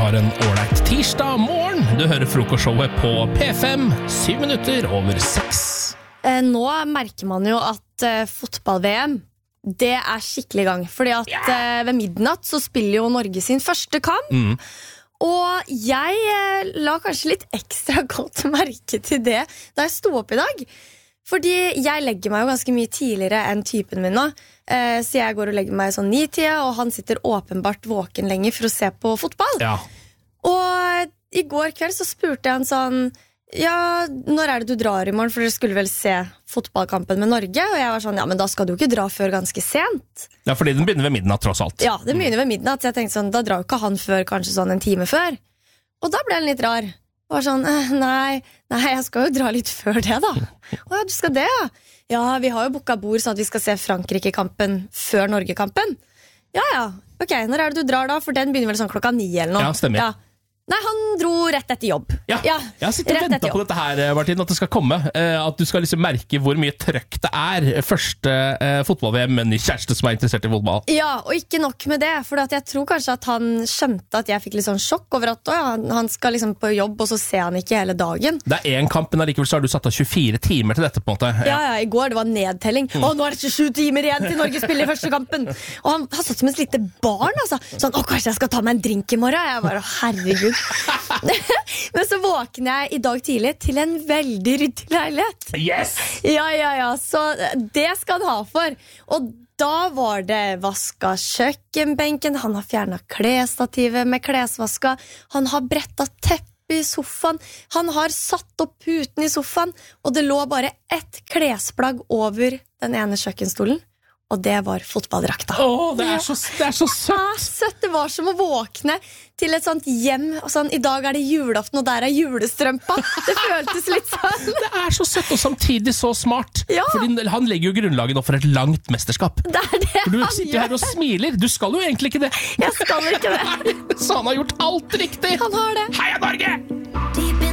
har en ålreit tirsdag morgen. Du hører frokostshowet på P5, 7:07. Nå merker man jo at fotball-VM, det skikkelig i gang. Fordi at ved midnatt så spiller jo Norge sin første kamp. Og jeg la kanskje litt ekstra godt merke til det da jeg sto opp i dag. Fordi jeg legger meg jo ganske mye tidligere enn typen min nå. Så jeg går og legger meg sånn 9-tida, og han sitter åpenbart våken lenge for å se på fotball. Ja. Og i går kveld så spurte jeg han sånn, ja, når det du drar i morgen? For dere skulle vel se fotballkampen med Norge? Og jeg var sånn, ja, men da skal du ikke dra før ganske sent. Ja, fordi den begynner ved midnatt tross alt. Ja, den begynner ved midnatt. Så jeg tenkte sånn, da drar jo ikke han før kanskje sånn en time før. Og da ble den litt rar. Og var sånn, nei, jeg skal jo dra litt før det da. Åja, du skal det, ja. Ja, vi har jo booket bord sånn at vi skal se Frankrike-kampen før Norge-kampen. Ja, ok, når det du drar da? For den begynner vel sånn 9:00 eller noe. Ja, stemmer. Ja. Nei, han dro rett etter jobb. Ja, jeg sitter og venter på dette her, Martin, at det skal komme. At du skal liksom merke hvor mye trøkk det første fotball-VM med en ny kjæreste som interessert i fotball. Ja, og ikke nok med det, for jeg tror kanskje at han skjønte at jeg fikk litt sånn sjokk over at han skal liksom på jobb, og så ser han ikke hele dagen. Det en kamp, men allikevel så har du satt av 24 timer til dette på en måte. Ja, i går det var nedtelling. Nå er det 27 timer igjen til Norge spiller i første kampen. Og han har satt som et lite barn, altså. Sånn, kanskje jeg skal ta meg en drink i morgen? Jeg bare, herregud. Men så våkner jeg i dag tidlig til en veldig ryddig leilighet. Yes! Ja, så det skal han ha for. Og da var det vaska kjøkkenbenken, han har fjernet klesstativet med klesvaska, han har brettet teppe i sofaen, han har satt opp puten i sofaen, og det lå bare ett klesplagg over den ene kjøkkenstolen. Og det var fotballdrakta. Det er så søtt. Søtt. Det var som å våkne til et sånt hjem. Og sånn, i dag er det julaften, og der er julestrømpa. Det føltes litt sånn. Det er så søtt, og samtidig så smart. Ja. Fordi han legger jo grunnlaget nå for et langt mesterskap. Det er det for du han sitter her og smiler. Du skal jo egentlig ikke det. Jeg skal ikke det. Så han har gjort alt riktig. Han har det. Heia Norge!